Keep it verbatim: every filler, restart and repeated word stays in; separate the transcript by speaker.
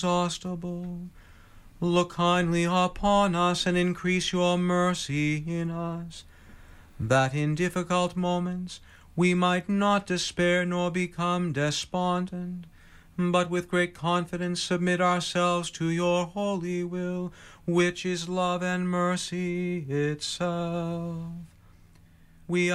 Speaker 1: inexhaustible. Look kindly upon us and increase your mercy in us, that in difficult moments we might not despair nor become despondent, but with great confidence submit ourselves to your holy will, which is love and mercy itself. We